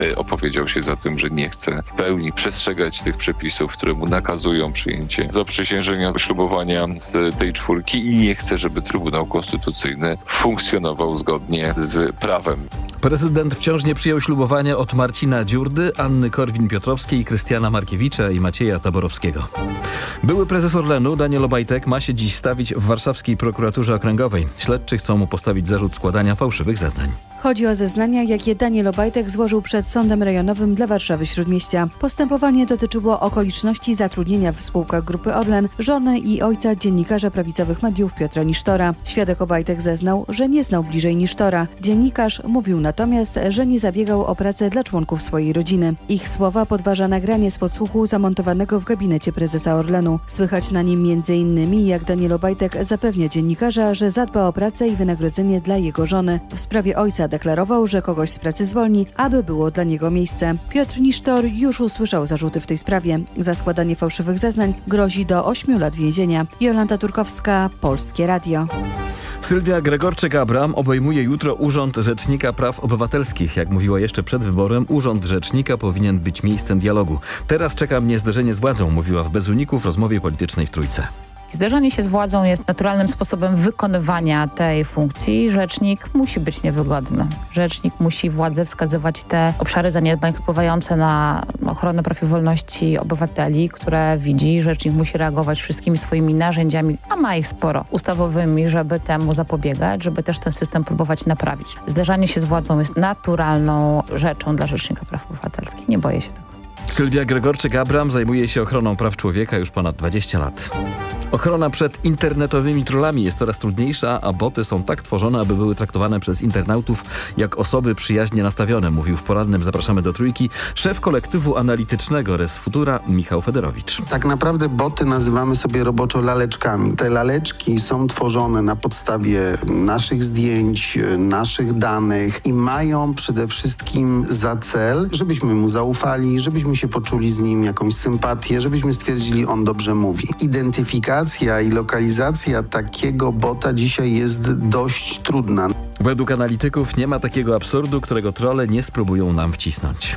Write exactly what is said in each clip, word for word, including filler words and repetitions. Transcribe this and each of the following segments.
opowiedział się za tym, że nie chce w pełni przestrzegać tych przepisów, które mu nakazują przyjęcie zaprzysiężenia, ślubowania z tej czwórki i nie chce, żeby Trybunał Konstytucyjny funkcjonował zgodnie z prawem. Prezydent wciąż nie przyjął ślubowania od Marcina Dziurdy, Anny Korwin-Piotrowskiej, Krystiana Markiewicza i Macieja Taborowskiego. Były prezes Orlenu Daniel Obajtek ma się dziś stawić w warszawskiej prokuraturze okręgowej. Śledczy chcą mu postawić zarzut składania fałszywych zeznań. Chodzi o zeznania, jakie Daniel Obajtek złożył przed Sądem Rejonowym dla Warszawy-Śródmieścia. Postępowanie dotyczyło okoliczności zatrudnienia w spółkach Grupy Orlen żony i ojca dziennikarza prawicowych mediów Piotra Nisztora. Świadek Obajtek zeznał, że nie znał bliżej Nisztora. Dziennikarz mówił natomiast, że nie zabiegał o pracę dla członków swojej rodziny. Ich słowa podważa nagranie z podsłuchu zamontowanego w gabinecie prezesa Orlenu. Słychać na nim między innymi, jak Daniel Obajtek zapewnia dziennikarza, że zadba o pracę i wynagrodzenie dla jego żony. W sprawie ojca deklarował, że kogoś z pracy zwolni, aby było dla niego miejsce. Piotr Nisztor już usłyszał zarzuty w tej sprawie. Za składanie fałszywych zeznań grozi do ośmiu lat więzienia. Jolanta Turkowska, Polskie Radio. Sylwia Gregorczyk-Abram obejmuje jutro Urząd Rzecznika Praw Obywatelskich. Jak mówiła jeszcze przed wyborem, Urząd Rzecznika powinien być miejscem dialogu. Teraz czeka mnie zderzenie z władzą, mówiła w Bez Uniku w rozmowie politycznej w Trójce. Zderzenie się z władzą jest naturalnym sposobem wykonywania tej funkcji. Rzecznik musi być niewygodny. Rzecznik musi władzy wskazywać te obszary zaniedbań wpływające na ochronę praw i wolności obywateli, które widzi. Rzecznik musi reagować wszystkimi swoimi narzędziami, a ma ich sporo, ustawowymi, żeby temu zapobiegać, żeby też ten system próbować naprawić. Zderzanie się z władzą jest naturalną rzeczą dla Rzecznika Praw Obywatelskich. Nie boję się tego. Sylwia Gregorczyk-Abram zajmuje się ochroną praw człowieka już ponad dwadzieścia lat. Ochrona przed internetowymi trollami jest coraz trudniejsza, a boty są tak tworzone, aby były traktowane przez internautów jak osoby przyjaźnie nastawione, mówił w porannym Zapraszamy do Trójki szef kolektywu analitycznego Res Futura Michał Federowicz. Tak naprawdę boty nazywamy sobie roboczo laleczkami. Te laleczki są tworzone na podstawie naszych zdjęć, naszych danych i mają przede wszystkim za cel, żebyśmy mu zaufali, żebyśmy się poczuli z nim jakąś sympatię, żebyśmy stwierdzili, on dobrze mówi. Identyfikacja i lokalizacja takiego bota dzisiaj jest dość trudna. Według analityków nie ma takiego absurdu, którego trolle nie spróbują nam wcisnąć.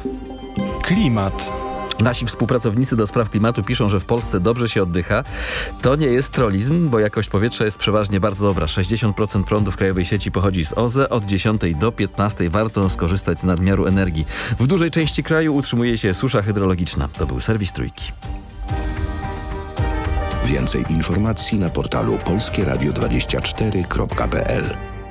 Klimat. Nasi współpracownicy do spraw klimatu piszą, że w Polsce dobrze się oddycha. To nie jest trollizm, bo jakość powietrza jest przeważnie bardzo dobra. sześćdziesiąt procent prądu w krajowej sieci pochodzi z O Z E. Od dziesiątej do piętnastej warto skorzystać z nadmiaru energii. W dużej części kraju utrzymuje się susza hydrologiczna. To był serwis Trójki. Więcej informacji na portalu polskie radio dwadzieścia cztery kropka p l.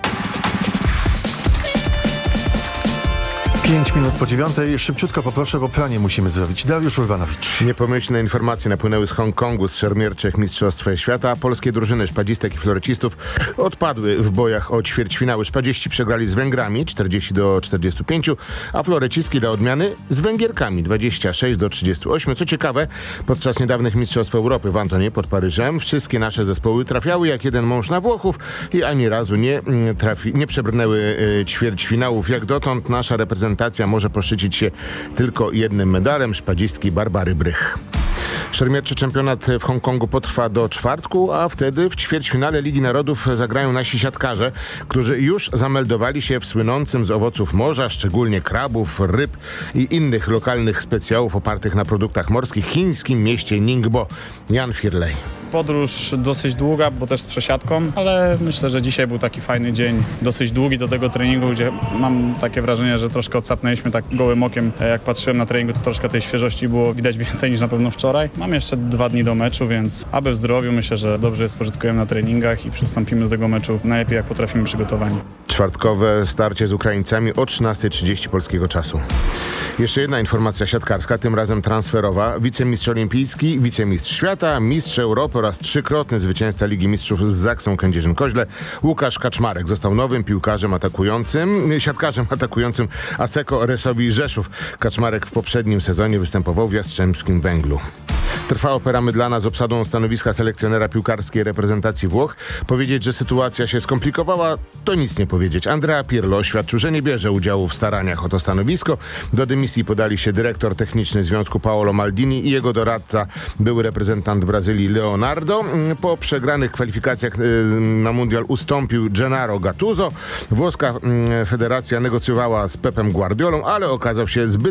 Pięć minut po dziewiątej. Szybciutko poproszę, bo pranie musimy zrobić. Dariusz Urbanowicz. Niepomyślne informacje napłynęły z Hongkongu z szermierczych Mistrzostw Świata. Polskie drużyny szpadzistek i florecistów odpadły w bojach o ćwierćfinały. Szpadziści przegrali z Węgrami czterdzieści do czterdziestu pięciu, a florecistki dla odmiany z Węgierkami dwadzieścia sześć do trzydziestu ośmiu. Co ciekawe, podczas niedawnych Mistrzostw Europy w Antonie pod Paryżem wszystkie nasze zespoły trafiały jak jeden mąż na Włochów i ani razu nie, trafi, nie przebrnęły y, ćwierćfinałów. Jak dotąd nasza reprezentacja może poszczycić się tylko jednym medalem, szpadzistki Barbary Brych. Szermierczy czempionat w Hongkongu potrwa do czwartku, a wtedy w ćwierćfinale Ligi Narodów zagrają nasi siatkarze, którzy już zameldowali się w słynącym z owoców morza, szczególnie krabów, ryb i innych lokalnych specjałów opartych na produktach morskich, chińskim mieście Ningbo. Jan Firlej. Podróż dosyć długa, bo też z przesiadką, ale myślę, że dzisiaj był taki fajny dzień, dosyć długi do tego treningu, gdzie mam takie wrażenie, że troszkę odsapnęliśmy tak gołym okiem. Jak patrzyłem na treningu, to troszkę tej świeżości było widać więcej niż na pewno wczoraj. Mam jeszcze dwa dni do meczu, więc aby w zdrowiu myślę, że dobrze spożytkujemy na treningach i przystąpimy do tego meczu najlepiej jak potrafimy przygotowani. Czwartkowe starcie z Ukraińcami o trzynastej trzydzieści polskiego czasu. Jeszcze jedna informacja siatkarska, tym razem transferowa. Wicemistrz olimpijski, wicemistrz świata, mistrz Europy oraz trzykrotny zwycięzca Ligi Mistrzów z Zaksą Kędzierzyn-Koźle Łukasz Kaczmarek został nowym piłkarzem atakującym, siatkarzem atakującym Asseco Resowi Rzeszów. Kaczmarek w poprzednim sezonie występował w Jastrzębskim Węglu. Trwa opera mydlana z obsadą stanowiska selekcjonera piłkarskiej reprezentacji Włoch. Powiedzieć, że sytuacja się skomplikowała, to nic nie powiedzieć. Andrea Pirlo oświadczył, że nie bierze udziału w staraniach o to stanowisko. Do dymisji podali się dyrektor techniczny Związku Paolo Maldini i jego doradca, były reprezentant Brazylii Leonardo. Po przegranych kwalifikacjach na mundial ustąpił Gennaro Gattuso. Włoska federacja negocjowała z Pepem Guardiolą, ale okazał się zbyt